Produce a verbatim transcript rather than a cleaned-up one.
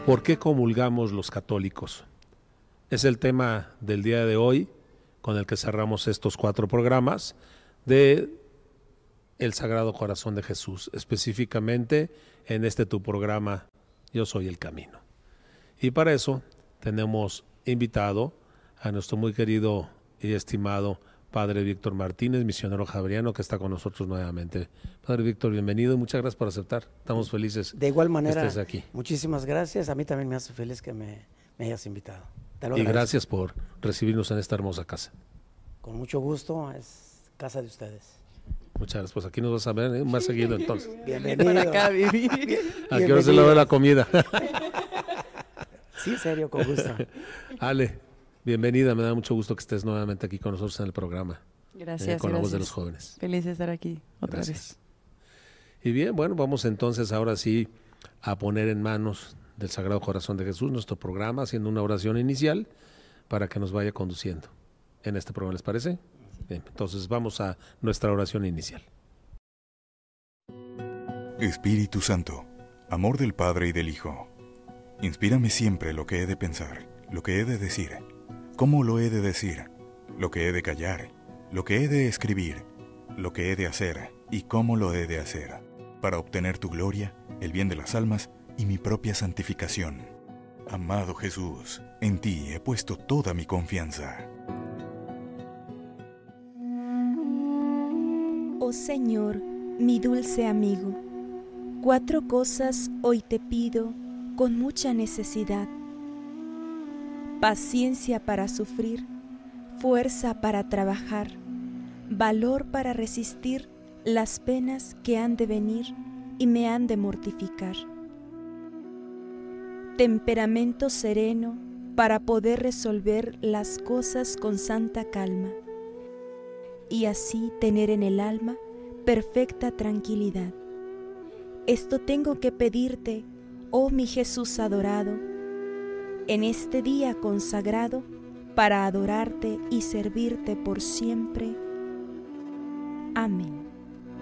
¿Por qué comulgamos los católicos? Es el tema del día de hoy, con el que cerramos estos cuatro programas de el Sagrado Corazón de Jesús, específicamente en este tu programa Yo Soy el Camino. Y para eso tenemos invitado a nuestro muy querido y estimado Padre Víctor Martínez, misionero javeriano, que está con nosotros nuevamente. Padre Víctor, bienvenido y muchas gracias por aceptar. Estamos felices de igual manera, que estés aquí. Muchísimas gracias. A mí también me hace feliz que me, me hayas invitado. Te lo y agradezco. Gracias por recibirnos en esta hermosa casa. Con mucho gusto, es casa de ustedes. Muchas gracias. Pues aquí nos vas a ver ¿eh? más seguido entonces. Bienvenido. Para acá, vivir. Aquí ahora se la ve la comida. Sí, en serio, con gusto. Ale, bienvenida. Me da mucho gusto que estés nuevamente aquí con nosotros en el programa. Gracias, eh, con gracias. la voz de los jóvenes. Feliz de estar aquí otra Gracias. vez. Y bien, bueno, vamos entonces ahora sí a poner en manos del Sagrado Corazón de Jesús nuestro programa, haciendo una oración inicial para que nos vaya conduciendo en este programa. ¿Les parece? Bien, entonces vamos a nuestra oración inicial. Espíritu Santo, amor del Padre y del Hijo, inspírame siempre lo que he de pensar, lo que he de decir, cómo lo he de decir, lo que he de callar, lo que he de escribir, lo que he de hacer y cómo lo he de hacer, para obtener tu gloria, el bien de las almas y mi propia santificación. Amado Jesús, en ti he puesto toda mi confianza. Oh Señor, mi dulce amigo, cuatro cosas hoy te pido con mucha necesidad: paciencia para sufrir, fuerza para trabajar, valor para resistir las penas que han de venir y me han de mortificar, temperamento sereno para poder resolver las cosas con santa calma y así tener en el alma perfecta tranquilidad. Esto tengo que pedirte, oh mi Jesús adorado, en este día consagrado para adorarte y servirte por siempre. Amén.